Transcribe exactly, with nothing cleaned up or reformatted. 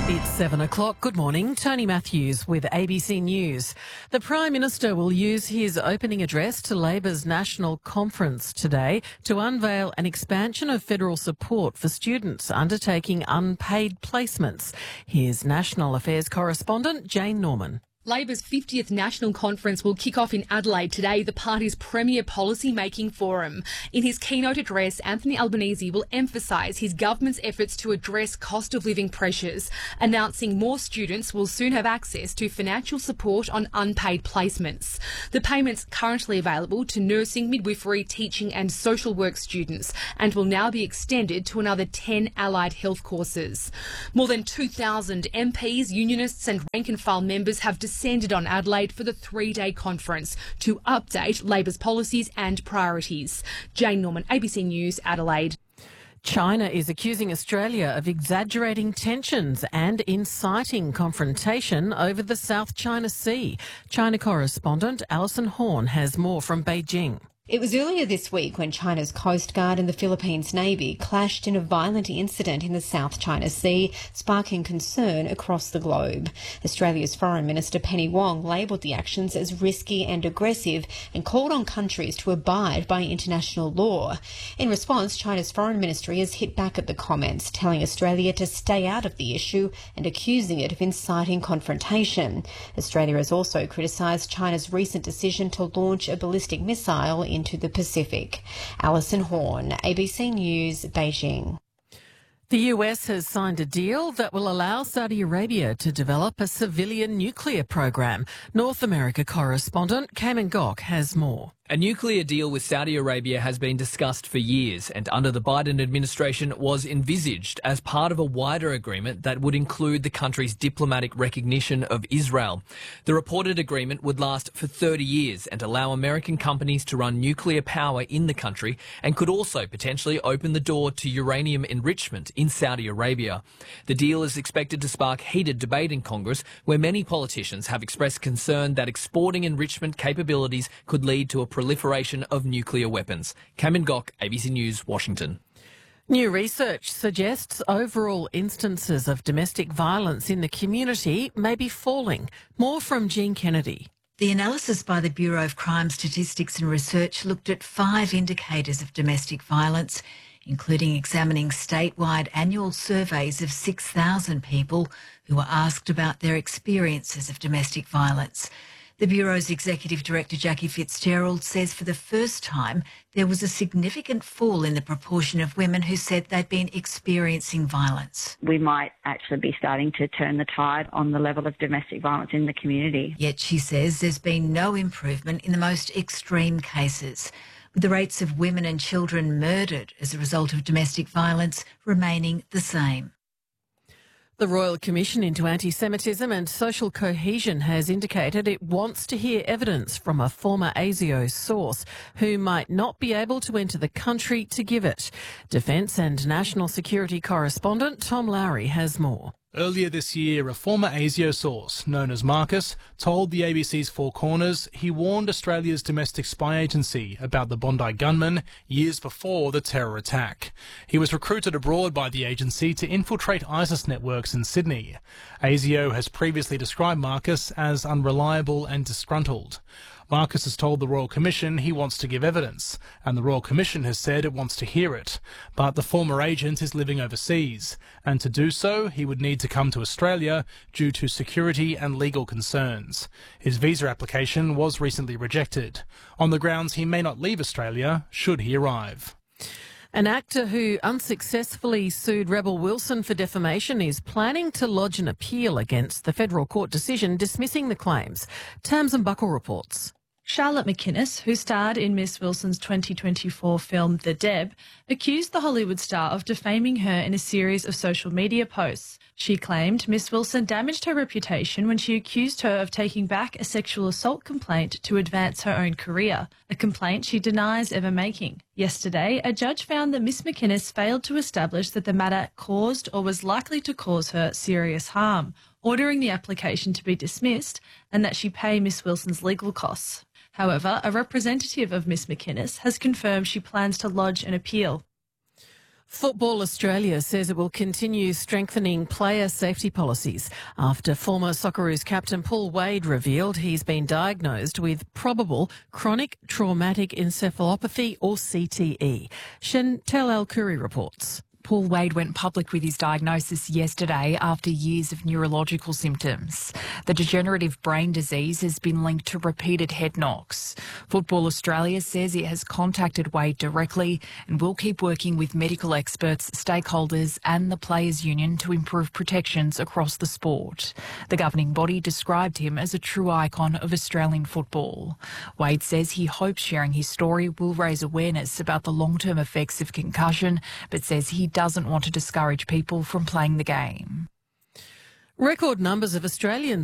It's seven o'clock. Good morning. Tony Matthews with A B C News. The Prime Minister will use his opening address to Labor's National Conference today to unveil an expansion of federal support for students undertaking unpaid placements. Here's National Affairs correspondent Jane Norman. Labor's fiftieth National Conference will kick off in Adelaide today, the party's premier policy-making forum. In his keynote address, Anthony Albanese will emphasise his government's efforts to address cost of living pressures, announcing more students will soon have access to financial support on unpaid placements. The payment's currently available to nursing, midwifery, teaching and social work students and will now be extended to another ten allied health courses. More than two thousand M Ps, unionists and rank-and-file members have decided descended on Adelaide for the three-day conference to update Labor's policies and priorities. Jane Norman, A B C News, Adelaide. China is accusing Australia of exaggerating tensions and inciting confrontation over the South China Sea. China correspondent Alison Horn has more from Beijing. It was earlier this week when China's Coast Guard and the Philippines Navy clashed in a violent incident in the South China Sea, sparking concern across the globe. Australia's Foreign Minister Penny Wong labelled the actions as risky and aggressive and called on countries to abide by international law. In response, China's Foreign Ministry has hit back at the comments, telling Australia to stay out of the issue and accusing it of inciting confrontation. Australia has also criticised China's recent decision to launch a ballistic missile in into the Pacific. Alison Horn, A B C News, Beijing. The U S has signed a deal that will allow Saudi Arabia to develop a civilian nuclear program. North America correspondent Cayman Gok has more. A nuclear deal with Saudi Arabia has been discussed for years and under the Biden administration was envisaged as part of a wider agreement that would include the country's diplomatic recognition of Israel. The reported agreement would last for thirty years and allow American companies to run nuclear power in the country and could also potentially open the door to uranium enrichment in Saudi Arabia. The deal is expected to spark heated debate in Congress, where many politicians have expressed concern that exporting enrichment capabilities could lead to a proliferation of nuclear weapons. Cayman Gok, A B C News, Washington. New research suggests overall instances of domestic violence in the community may be falling. More from Jean Kennedy. The analysis by the Bureau of Crime Statistics and Research looked at five indicators of domestic violence, including examining statewide annual surveys of six thousand people who were asked about their experiences of domestic violence. The Bureau's Executive Director, Jackie Fitzgerald, says for the first time there was a significant fall in the proportion of women who said they'd been experiencing violence. We might actually be starting to turn the tide on the level of domestic violence in the community. Yet she says there's been no improvement in the most extreme cases, with the rates of women and children murdered as a result of domestic violence remaining the same. The Royal Commission into Anti-Semitism and Social Cohesion has indicated it wants to hear evidence from a former ASIO source who might not be able to enter the country to give it. Defence and National Security correspondent Tom Lowry has more. Earlier this year, a former ASIO source, known as Marcus, told the A B C's Four Corners he warned Australia's domestic spy agency about the Bondi gunman years before the terror attack. He was recruited abroad by the agency to infiltrate ISIS networks in Sydney. ASIO has previously described Marcus as unreliable and disgruntled. Marcus has told the Royal Commission he wants to give evidence, and the Royal Commission has said it wants to hear it. But the former agent is living overseas, and to do so, he would need to come to Australia due to security and legal concerns. His visa application was recently rejected, on the grounds he may not leave Australia should he arrive. An actor who unsuccessfully sued Rebel Wilson for defamation is planning to lodge an appeal against the federal court decision dismissing the claims. Tamsin Buckle reports. Charlotte McInnes, who starred in Miss Wilson's twenty twenty-four film The Deb, accused the Hollywood star of defaming her in a series of social media posts. She claimed Miss Wilson damaged her reputation when she accused her of taking back a sexual assault complaint to advance her own career, a complaint she denies ever making. Yesterday, a judge found that Miss McInnes failed to establish that the matter caused or was likely to cause her serious harm, ordering the application to be dismissed and that she pay Miss Wilson's legal costs. However, a representative of Miss McInnes has confirmed she plans to lodge an appeal. Football Australia says it will continue strengthening player safety policies after former Socceroos captain Paul Wade revealed he's been diagnosed with probable chronic traumatic encephalopathy or C T E. Chantel El-Khoury reports. Paul Wade went public with his diagnosis yesterday after years of neurological symptoms. The degenerative brain disease has been linked to repeated head knocks. Football Australia says it has contacted Wade directly and will keep working with medical experts, stakeholders and the Players' Union to improve protections across the sport. The governing body described him as a true icon of Australian football. Wade says he hopes sharing his story will raise awareness about the long-term effects of concussion, but says he doesn't want to discourage people from playing the game. Record numbers of Australians